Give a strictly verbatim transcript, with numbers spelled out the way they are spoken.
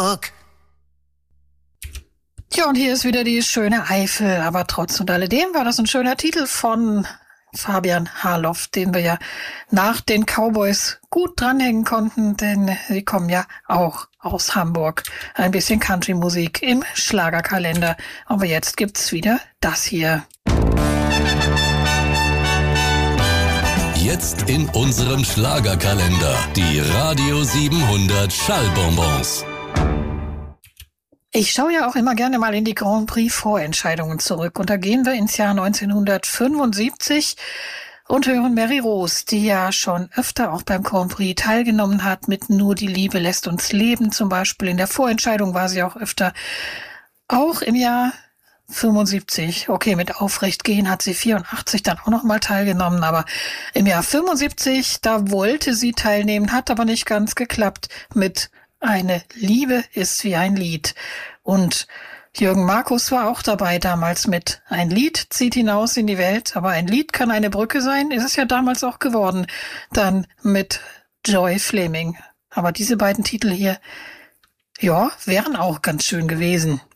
Ja, und hier ist wieder die schöne Eifel, aber trotz und alledem war das ein schöner Titel von Fabian Harloff, den wir ja nach den Cowboys gut dranhängen konnten, denn sie kommen ja auch aus Hamburg. Ein bisschen Country-Musik im Schlagerkalender. Aber jetzt gibt's wieder das hier. Jetzt in unserem Schlagerkalender die Radio siebenhundert Schallbonbons. Ich schaue ja auch immer gerne mal in die Grand Prix Vorentscheidungen zurück. Und da gehen wir ins Jahr neunzehnhundertfünfundsiebzig und hören Mary Rose, die ja schon öfter auch beim Grand Prix teilgenommen hat, mit Nur die Liebe lässt uns leben zum Beispiel. In der Vorentscheidung war sie auch öfter. Auch im Jahr fünfundsiebzig, okay, mit Aufrecht gehen hat sie vierundachtzig dann auch nochmal teilgenommen, aber im Jahr fünfundsiebzig, da wollte sie teilnehmen, hat aber nicht ganz geklappt mit Eine Liebe ist wie ein Lied. Und Jürgen Markus war auch dabei damals mit Ein Lied zieht hinaus in die Welt, aber ein Lied kann eine Brücke sein, ist es ja damals auch geworden, dann mit Joy Fleming. Aber diese beiden Titel hier, ja, wären auch ganz schön gewesen.